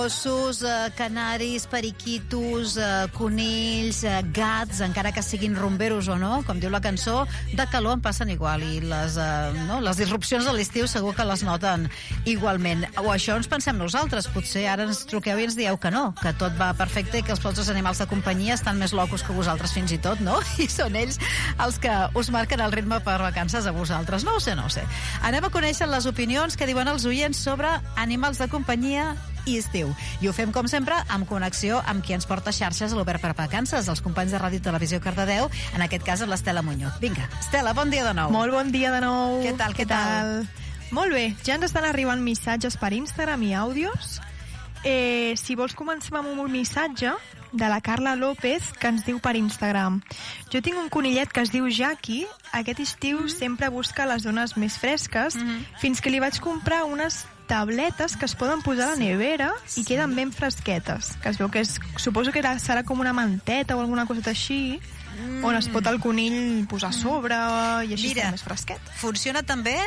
gossos, canaris, periquitos, conills, gats, encara que siguin rumberos o no, com diu la cançó, de calor en passen igual, i les disrupcions de l'estiu segur que les noten igualment. O això ens pensem nosaltres, potser ara ens truqueu i ens dieu que no, que tot va perfecte i que els vostres animals de companyia estan més locos que vosaltres fins i tot, no? I són ells els que us marquen el ritme per vacances a vosaltres. No ho sé. Anem a conèixer les opinions que diuen els oients sobre animals de companyia i estiu. I ho fem, com sempre, amb connexió amb qui ens porta xarxes a l'Obert per Vacances, els companys de Ràdio i Televisió Cardedeu, en aquest cas amb l'Estela Muñoz. Vinga, Estela, bon dia de nou. Molt bon dia de nou. Què tal? Molt bé, ja ens estan arribant missatges per Instagram i àudios. Si vols, comencem amb un missatge de la Carla López, que ens diu per Instagram: jo tinc un conillet que es diu Jackie, aquest estiu sempre busca les zones més fresques, fins que li vaig comprar unes tabletes que es poden posar a la nevera i queden ben fresquetes, que es veu que suposo que serà com una manteta o alguna coseta així, on es pot el conill posar a sobre i així està més fresquet. Funciona també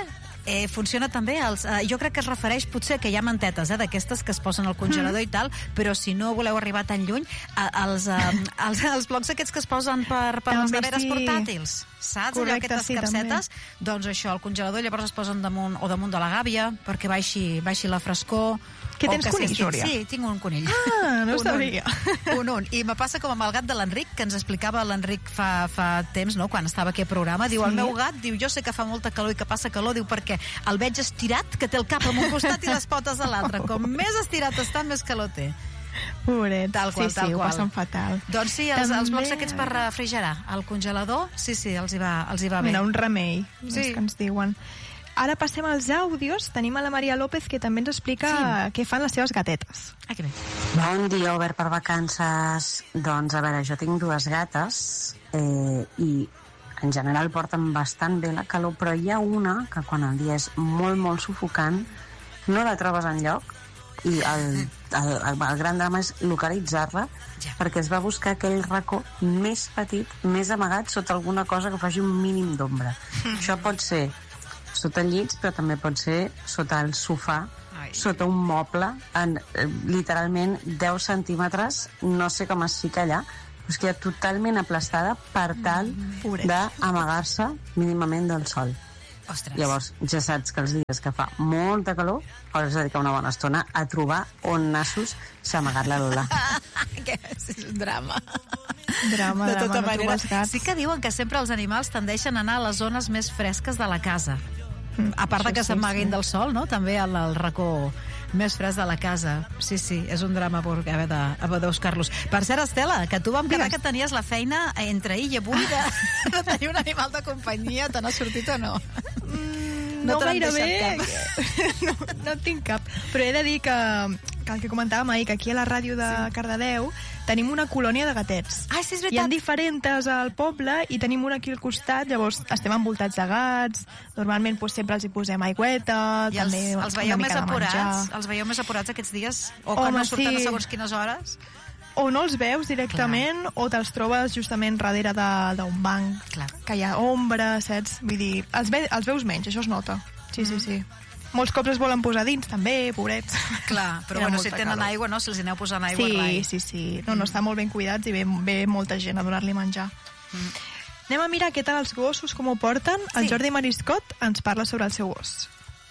jo crec que es refereix potser que hi ha mantetes d'aquestes que es posen al congelador i tal, però si no voleu arribar tan lluny, els blocs aquests que es posen per les neveres portàtils, saps? Correcte, aquestes capsetes, doncs això, al congelador llavors es posen damunt de la gàbia perquè baixi la frescor. Que tens conill, Núria? Sí, tinc un conill. No ho sabia. Un. I me passa com amb el gat de l'Enric, que ens explicava l'Enric fa temps, no?, quan estava aquí al programa. Diu, el meu gat, diu, jo sé que fa molta calor i que passa calor, diu, perquè el veig estirat, que té el cap a un costat i les potes a l'altre. Com més estirat està, més calor té. Pobret. Tal qual. Ho passen fatal. Doncs sí, els blocs aquests per refrigerar al congelador, sí, els hi va bé. Mira, un remei, que ens diuen. Ara passem als àudios. Tenim a la Maria López, que també ens explica què fan les seves gatetes. Que bé. Bon dia, Obert per Vacances. Doncs, a veure, jo tinc 2 gates i en general porten bastant bé la calor, però hi ha una que quan el dia és molt, molt sufocant no la trobes enlloc i el gran drama és localitzar-la, perquè es va buscar aquell racó més petit, més amagat sota alguna cosa que faci un mínim d'ombra. Això pot ser sota llits, però també pot ser sota el sofà, sota un moble, literalment 10 centímetres, no sé com es fica allà, però es queda totalment aplastada per tal d'amagar-se mínimament del sol. Ostres. Llavors, ja saps que els dies que fa molta calor hauràs de dedicar una bona estona a trobar on nassos s'ha amagat la Lola. És un drama. De tota manera, sí que diuen que sempre els animals tendeixen a anar a les zones més fresques de la casa. A part de que s'amaguin del sol, no? També al racó més fresc de la casa. Sí, és un drama haver de buscar-los. Per cert, Estela, que tu vam quedar que tenies la feina entre ahir i avui de tenir un animal de companyia. Te n'ha sortit o no? No gairebé. No tinc cap. Però he de dir que el que comentàvem ahir, que aquí a la ràdio de Cardedeu tenim una colònia de gatets. Sí, és veritat. Hi ha diferents al poble i tenim una aquí al costat, llavors estem envoltats de gats, normalment sempre els hi posem aigüeta, i també els veieu més apurats? Els veieu més apurats aquests dies? O quan no surten a segons quines hores? O no els veus directament, o te'ls trobes justament darrere d'un banc, que hi ha ombra, saps? Vull dir, els veus menys, això es nota. Sí. Molts cops es volen posar dins, també, pobrets. Clar, però bueno, si tenen aigua, no? Si els aneu posant aigua, rai. Sí. No, estan molt ben cuidats i ve molta gent a donar-li menjar. Anem a mirar què tal els gossos, com ho porten. El Jordi Mariscot ens parla sobre el seu gos.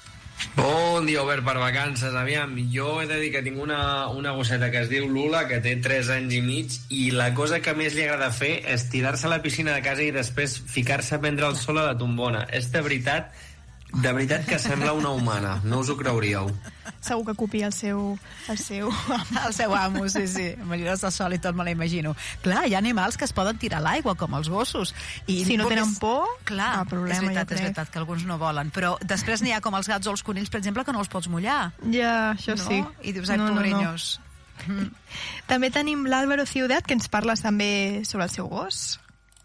Bon dia, Obert per Vacances. Aviam, jo he de dir que tinc una gosseta que es diu Lula, que té 3 anys i mig, i la cosa que més li agrada fer és tirar-se a la piscina de casa i després ficar-se a prendre el sol a la tombona. És de veritat que sembla una humana, no us ho creuríeu. Segur que copia el seu amo, sí. Millores de sol i tot me l'imagino. Clar, hi ha animals que es poden tirar a l'aigua, com els gossos. I si no tenen por, clar, és veritat que alguns no volen. Però després n'hi ha com els gats o els conills, per exemple, que no els pots mullar. Ja, això sí. I dius, ai, pobrenyos. També tenim l'Álvaro Ciudat, que ens parla també sobre el seu gos.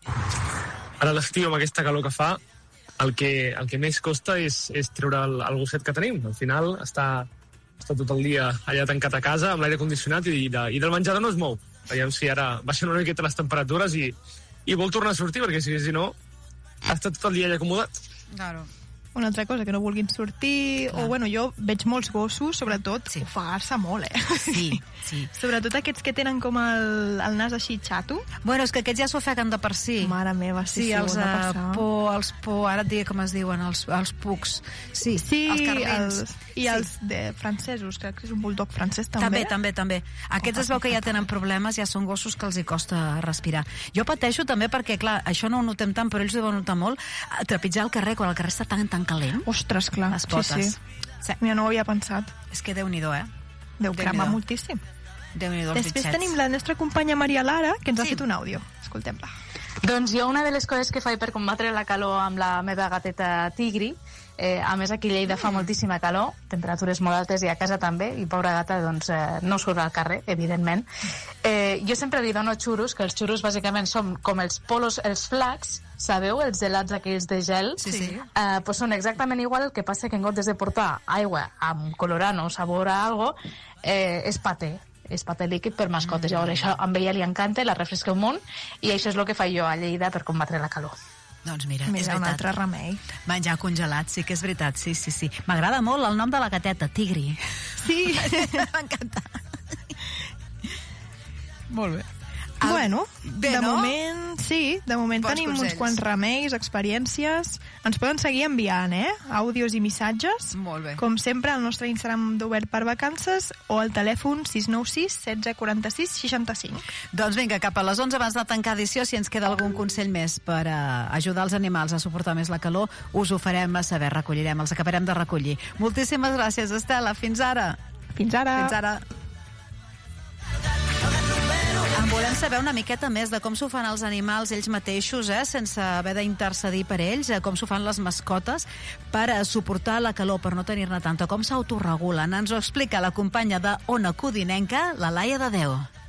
Ara l'estiu, amb aquesta calor que fa, el que més costa és treure el gosset que tenim. Al final està tot el dia allà tancat a casa amb l'aire condicionat i del menjador no es mou. Veiem si ara baixen una miqueta les temperatures i vol tornar a sortir, perquè si no ha estat tot el dia allà acomodat. Claro. una altra cosa, que no vulguin sortir, o bueno, jo veig molts gossos, sobretot, ofegar-se molt, Sí. Sobretot aquests que tenen com el nas així xato. Bueno, és que aquests ja s'ofeguen de per si. Mare meva, sí, els por, ara et diré com es diuen, els pugs. Sí, els carlins. I els francesos, crec que és un bulldog francès també. També. Aquests es veu que ja tenen problemes, ja són gossos que els hi costa respirar. Jo pateixo també perquè, clar, això no ho notem tant, però ells ho deuen notar molt, trepitjar al carrer quan el carrer està tan calent. Ostres, clar. Les potes. Sí. Ja no ho havia pensat. És que Déu-n'hi-do, Deu cremar moltíssim. Déu-n'hi-do els Després bitxets. tenim la nostra companya Maria Lara, que ens ha fet un àudio. Escoltem-la. Doncs jo una de les coses que faig per combatre la calor amb la meva gateta Tigri, a més aquí a Lleida fa moltíssima calor, temperatures molt altes i a casa també, i pobra gata doncs no surt al carrer, evidentment. Jo sempre li dono xurros, que els xurros bàsicament són com els polos, els flacs, sabeu, els gelats aquells de gel? Sí. Pues són exactament igual, el que passa que en comptes de portar aigua amb colorant o sabor a algo, és paté líquid per mascotes. Llavors això a ella li encanta, la refresca un munt, i això és el que faig jo a Lleida per combatre la calor. Doncs mira, és veritat. Un altre remei. Menjar congelat, sí que és veritat, sí. M'agrada molt el nom de la gateta, Tigri. Sí. M'encanta. Molt bé. Bueno, de no? moment, sí, de moment Bons tenim consells. uns quants remeis, experiències. Ens poden seguir enviant, àudios i missatges. Molt bé. Com sempre, al nostre Instagram d'Obert per Vacances o al telèfon 696 16 46 65. Doncs vinga, cap a les 11 abans de tancar edició, si ens queda algun consell més per ajudar els animals a suportar més la calor, us ho farem saber, els acabarem de recollir. Moltíssimes gràcies, Estela. Fins ara. Fins ara. Fins ara. En volem saber una miqueta més de com s'ho fan els animals ells mateixos, sense haver d'intercedir per ells, com s'ho fan les mascotes per suportar la calor, per no tenir-ne tanta, com s'autoregulen. Ens ho explica la companya de Ona Codinenca, la Laia de Déu.